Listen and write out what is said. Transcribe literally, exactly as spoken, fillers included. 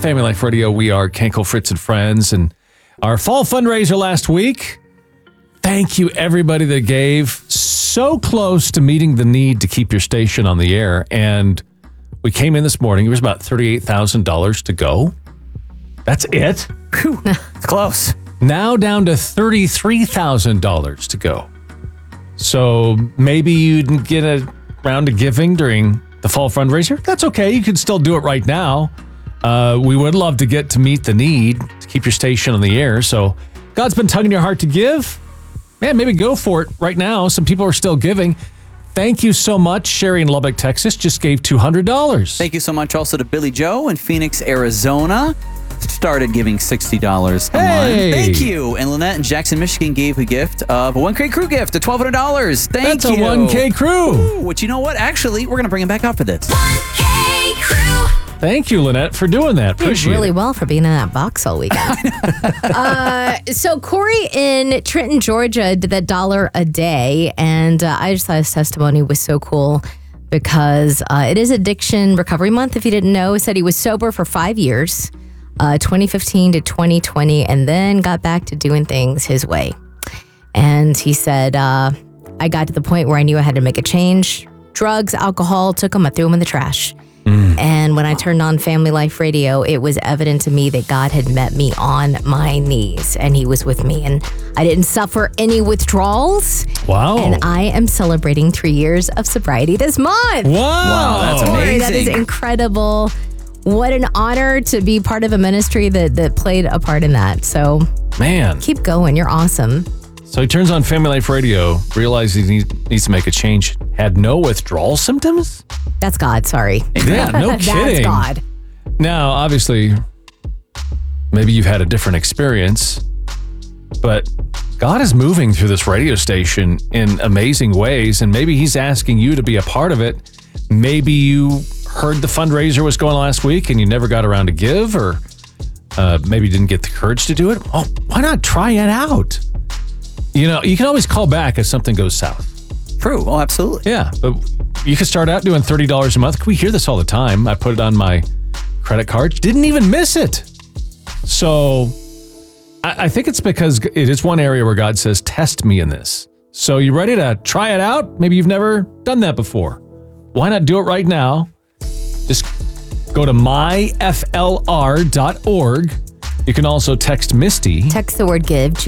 Family Life Radio. We are Kenkel, Fritz, and Friends. And our fall fundraiser last week, thank you everybody that gave. So close to meeting the need to keep your station on the air. And we came in this morning. It was about thirty-eight thousand dollars to go. That's it. Whew, it's close. Now down to thirty-three thousand dollars to go. So maybe you didn't get a round of giving during the fall fundraiser. That's okay. You can still do it right now. Uh, we would love to get to meet the need to keep your station on the air. So God's been tugging your heart to give. Man, maybe go for it right now. Some people are still giving. Thank you so much. Sherry in Lubbock, Texas just gave two hundred dollars. Thank you so much also to Billy Joe in Phoenix, Arizona. Started giving sixty dollars a Hey! month. Thank you. And Lynette in Jackson, Michigan gave a gift of a one K crew gift of twelve hundred dollars. Thank That's you. a one K crew. Ooh, which, you know what? Actually, we're going to bring it back out for this. one K crew. Thank you, Lynette, for doing that. Did Appreciate really it. well for being in that box all weekend. uh, so Corey in Trenton, Georgia did that dollar a day, and uh, I just thought his testimony was so cool because uh, it is Addiction Recovery Month. If you didn't know, he said he was sober for five years, uh, twenty fifteen to twenty twenty, and then got back to doing things his way. And he said, uh, I got to the point where I knew I had to make a change. Drugs, alcohol, took them, I threw them in the trash. And when I turned on Family Life Radio, it was evident to me that God had met me on my knees and he was with me. And I didn't suffer any withdrawals. Wow. And I am celebrating three years of sobriety this month. Wow. Wow, that's Corey, amazing. that is incredible. What an honor to be part of a ministry that, that played a part in that. So Man. keep going. You're awesome. So he turns on Family Life Radio, realizes he needs, needs to make a change. Had no withdrawal symptoms? That's God. Sorry. Yeah, no That's kidding. God. Now, obviously, maybe you've had a different experience, but God is moving through this radio station in amazing ways, and maybe he's asking you to be a part of it. Maybe you heard the fundraiser was going last week and you never got around to give, or uh, maybe didn't get the courage to do it. Oh, why not try it out? You know, you can always call back if something goes south. True. Oh, absolutely. Yeah, but you could start out doing thirty dollars a month. We hear this all the time. I put it on my credit card. Didn't even miss it. So I, I think it's because it is one area where God says, test me in this. So you ready to try it out? Maybe you've never done that before. Why not do it right now? Just go to my f l r dot org. You can also text Misty. Text the word give.